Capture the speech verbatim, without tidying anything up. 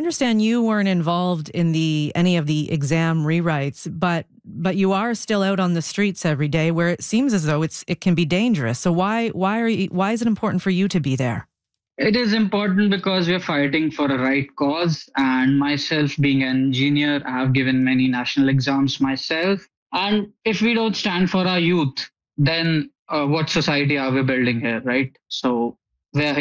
understand you weren't involved in the any of the exam rewrites, but but you are still out on the streets every day, where it seems as though it's it can be dangerous. So why why are you, why is it important for you to be there? It is important because we're fighting for a right cause. And myself, being an engineer, I have given many national exams myself. And if we don't stand for our youth, then uh, what society are we building here, right? So we're